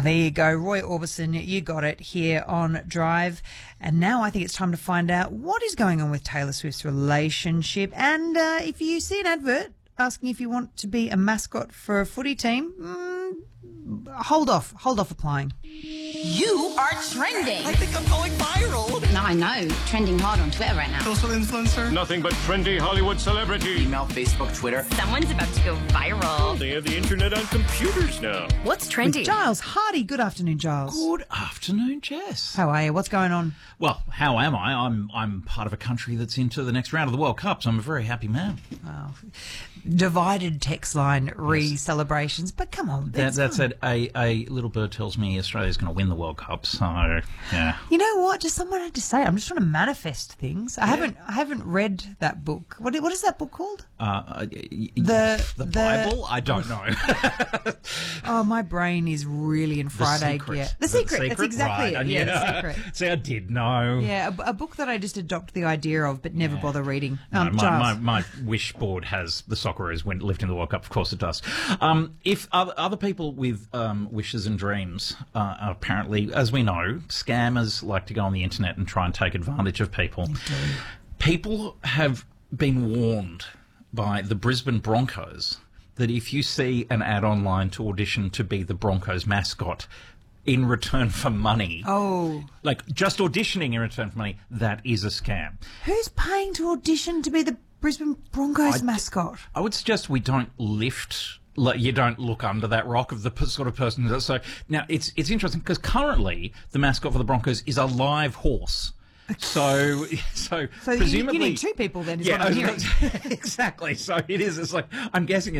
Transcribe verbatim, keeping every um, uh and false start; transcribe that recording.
there you go. Roy Orbison, you got it here on Drive. And now I think it's time to find out what is going on with Taylor Swift's relationship. And uh, if you see an advert asking if you want to be a mascot for a footy team, mm, hold off. Hold off applying. You are trending. I think I'm going viral. No, I know. Trending hard on Twitter right now. Social influencer. Nothing but trendy Hollywood celebrity. Email, Facebook, Twitter. Someone's about to go viral. They have the internet on computers now. What's trending? Giles Hardy. Good afternoon, Giles. Good afternoon, Jess. How are you? What's going on? Well, how am I? I'm I'm part of a country that's into the next round of the World Cup, so I'm a very happy man. Oh, divided text line re-celebrations, but come on. That, that said, a, a little bird tells me Australia's going to win the World Cup, so yeah. You know what? Just someone had to say. I'm just trying to manifest things. I yeah. haven't. I haven't read that book. What? What is that book called? Uh, the the, the the Bible. I don't know. Oh, my brain is really in fried egg. Yeah, the, the secret. secret. That's exactly right. it. Yeah, yeah, the secret. See, I did know. Yeah, a, a book that I just adopted the idea of, but never yeah. bother reading. Um, no, my, my, my wish board has the Socceroos when lifting the World Cup. Of course, it does. Um, if other, other people with um, wishes and dreams, uh, apparently, as we know, scammers like to go on the internet and try and take advantage of people. People have been warned by the Brisbane Broncos that if you see an ad online to audition to be the Broncos mascot in return for money, oh, like just auditioning in return for money, that is a scam. Who's paying to audition to be the Brisbane Broncos I, mascot? I would suggest we don't lift. Like, you don't look under that rock of the p- sort of person. That, so now it's it's interesting because currently the mascot for the Broncos is a live horse. So, so, so presumably you need two people then. Is yeah, what I'm hearing. exactly. So it is. It's like I'm guessing.